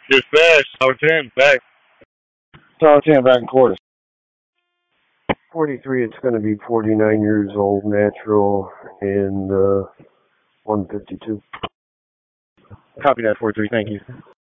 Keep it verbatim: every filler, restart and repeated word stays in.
Dispatch, Tower ten, back. Tower ten, back in quarters. forty-three, it's going to be forty-nine years old, natural, and uh, one fifty-two. Copy that, forty-three, thank you.